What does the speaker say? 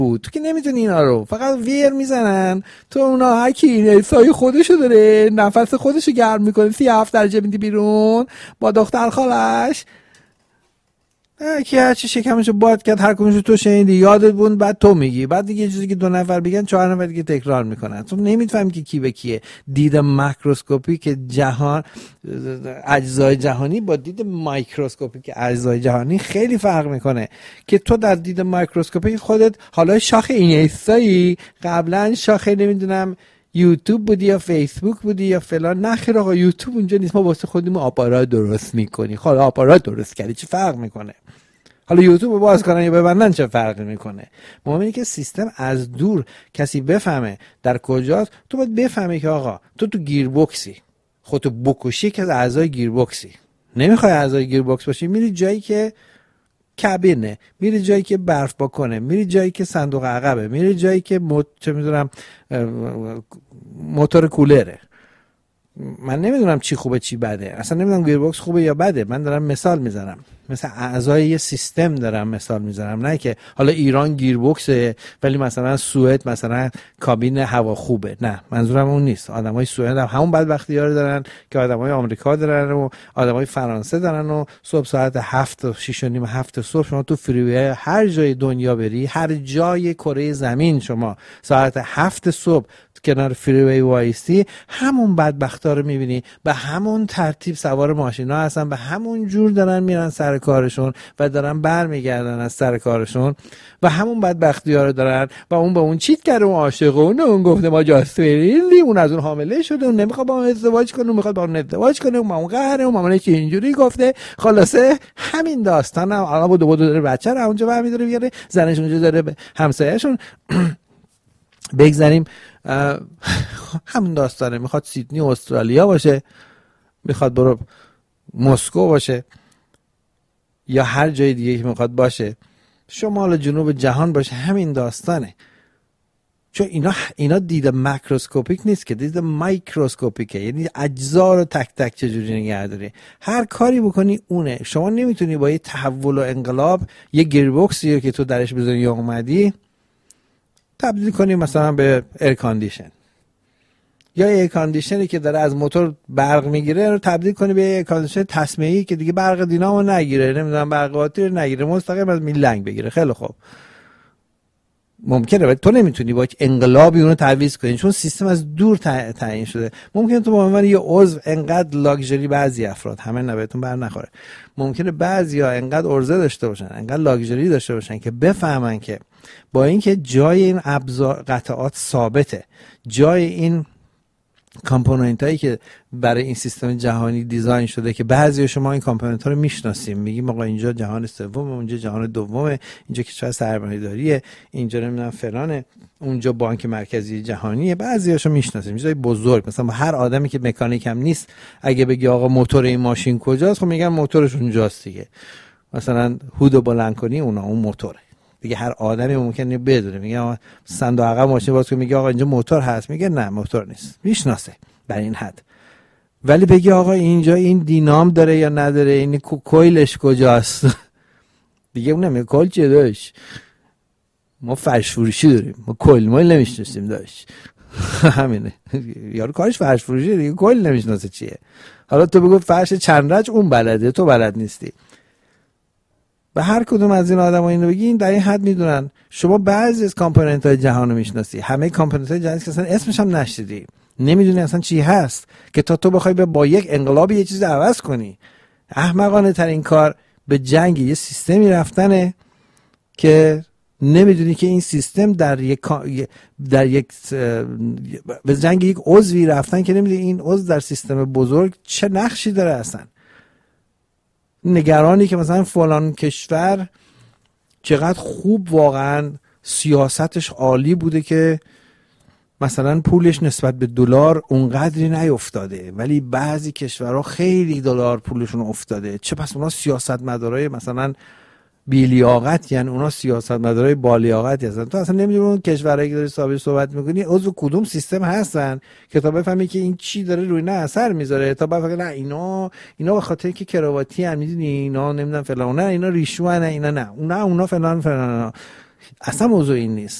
تو که نمیتونی اینا رو، فقط ویر میزنن تو اونا. هر کی سایه خودشو داره، نفس خودشو گرم میکنه، 37 درجه میدی بیرون با دختر خالش، کی هر چی شکمشو باد کرد هر کدومشو تو شنیدی یادت بود، بعد تو میگی، بعد دیگه چیزی که 2 نفر بگن 4 نفر دیگه تکرار میکنن. تو نمیفهمی که کی به کیه. دید ماکروسکوپیک جهان، اجزای جهانی با دید مایکروسکوپیک اجزای جهانی خیلی فرق میکنه. که تو در دید مایکروسکوپیک خودت حالا شاخ اینستایی، قبلا شاخ نمیدونم یوتیوب بودی یا فیسبوک بودی یا فلان. نه خیر آقا، یوتیوب اونجا نیست، ما واسه خودمون آپارات درست میکنی. حالا آپارات درست کردی چه فرق میکنه؟ حالا یوتیوب رو باز کنن یا ببندن چه فرقی میکنه؟ مهم اینه که سیستم از دور کسی بفهمه در کجاست. تو باید بفهمی که آقا تو گیر بوکسی، خودتو بکشی که از اعضای گیر بوکسی. نمیخوای اعضای گیر بوکس باشی، میری جایی که کابینه، میری جایی که برف باکنه، میری جایی که صندوق عقبه، میری جایی که چه میدونم موتور کولره. من نمیدونم چی خوبه چی بده، اصلا نمیدونم گیر بوکس خوبه یا بده. من دارم مثال میزنم، مثل اعضای یه سیستم دارم مثال میزنم. نه که حالا ایران گیر بوکسه ولی مثلا سوئد مثلا کابین هوا خوبه. نه، منظورم اون نیست. آدمای سوئد هم همون بدبختی‌ها رو دارن که آدمای آمریکا دارن و آدمای فرانسه دارن و صبح ساعت 7 و 6 و نیم 7 صبح شما تو فریوی هر جای دنیا بری، هر جای کره زمین شما ساعت 7 صبح کنار فریوی وایسی، همون بدبختا رو میبینی. به همون ترتیب سوار ماشینا هستن، به همون جور دارن میرن سر کارشون و دارن برمیگردن از سر کارشون و همون بدبختی ها رو دارن. و اون با اون چیت کرده، اون عاشقونه، اون گفته ما جاستفریلی، اون از اون حامله شده، اون نمیخواد با اون ازدواج کنه، اون میخواد با اون ازدواج کنه، اون با اون قهره، اون مامانش اینجوری گفته. خلاصه همین داستان هم الان بودو داره بچه رو اونجا برمی‌داره میاره، زنش اونجا داره به همسایه‌شون بگذاریم. همین داستانه. میخواد سیدنی استرالیا باشه، میخواد برو مسکو باشه یا هر جای دیگه که میخواد باشه، شمال جنوب جهان باشه، همین داستانه. چون اینا دید ماکروسکوپیک نیست که دید مایکروسکوپیکه، یعنی اجزا رو تک تک چجوری نگه داری. هر کاری بکنی اونه. شما نمیتونی با یه تحول و انقلاب یه گیربکسی رو که تو درش بذاری یا اومدی تبدیل کنی مثلا به ایر کاندیشن، یا ایر کاندیشنی که داره از موتور برق میگیره رو تبدیل کنی به ایر کاندیشن تصمیمی که دیگه برق دینامو نگیره، نمیدونم برق قاطی رو نگیره، مستقیم از میلنگ بگیره. خیلی خوب، ممکنه، ولی تو نمیتونی با انقلابی اونو تعویض کنی چون سیستم از دور تعیین شده. ممکنه تو به عنوان یه عضو انقدر لاکچری، بعضی افراد، همه نبهتون بر نخوره، ممکنه بعضیا انقدر ارزه داشته باشن، انقدر لاکچری داشته باشن که بفهمن که با اینکه جای این ابزار قطعات ثابته، جای این کامپوننت هایی که برای این سیستم جهانی دیزاین شده که بعضی شما این کامپوننت ها رو میشناسیم، میگیم آقا اینجا جهان سوم، اونجا جهان دومه، اینجا کشور سرمایه‌داریه، اینجا نمیدونم فلانه، اونجا بانک مرکزی جهانیه. بعضیاشو میشناسیم، چیزای بزرگ. مثلا هر آدمی که مکانیک هم نیست اگه بگی آقا موتور این ماشین کجاست، خب میگن موتورش اونجاست دیگه. مثلا هودو بلند کنی اون موتوره دیگه. هر آدمی ممکنه بدونه، میگه صندوق عقب ماشین باز کنه، میگه آقا اینجا موتور هست، میگه نه موتور نیست، میشناسه در این حد. ولی بگی آقا اینجا این دینام داره یا نداره، این کویلش کجاست دیگه اون نمیگه کویل چیه داشت، ما فرش فروشی داریم، ما کویل مایل نمیشناسیم داشت همینه یارو کارش فرش فروشی دیگه، کویل نمیشناسه چیه. حالا تو بگو فرش چند رج اون بلده، تو بلد نیستی. به هر کدوم از این آدم‌ها اینو بگین در این حد میدونن. شما بعضی از کامپوننت‌های جهان رو میشناسی، همه کامپوننت‌های جهان که اصلا اسمش هم نشنیدی، نمیدونی اصلا چی هست، که تا تو بخوای با یک انقلاب یه چیز عوض کنی. احمقانه ترین کار به جنگ یه سیستمی رفتنه که نمیدونی که این سیستم در یک به جنگ یک عضوی رفتن که نمیدونی این عضو در سیستم بزرگ چه نقشی داره اصلا. نگرانی که مثلا فلان کشور چقدر خوب واقعا سیاستش عالی بوده که مثلا پولش نسبت به دلار اونقدری نیافتاده، ولی بعضی کشورها خیلی دلار پولشون افتاده. چه پس اونا سیاستمدارای مثلا بی‌لیاقت، یعنی اونا سیاستمدارای بالیاقتی هستن. تو اصلا نمیدونی اون کشورهایی که داری صحبت میکنی عضو کدوم سیستم هستن که تا بفهمی که این چی داره روی نه اثر میذاره، تا بفهمی نه اینا به خاطر که کرواتی ان، میدونی اینا نمیدونم فلان، نه اینا ریشو ان، اینا نه اونا فلان. اصلا موضوع این نیست.